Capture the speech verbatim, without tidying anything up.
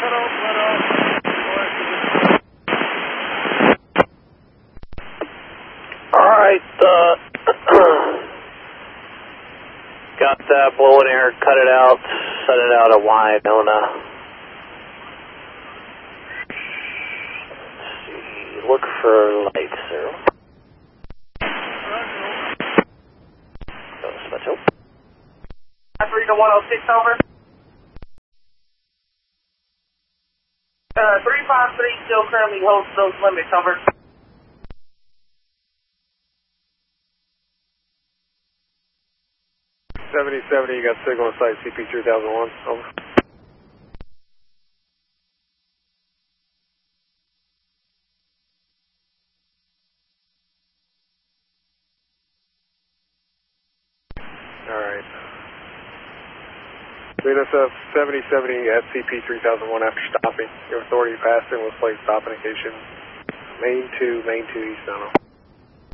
Alright, uh, got that blowing air, cut it out, set it out of Winona. Let's see, look for lights, sir. Go to Smithville. three to one oh six, over. Uh, three five three still currently holds those limits, over. seventy seventy, you got signal on site C P three thousand one, over. Alright. Venus F seventy seventy at C P three thousand one after stopping. Your authority passed in with plate stop indication. Main two, main two eastbound.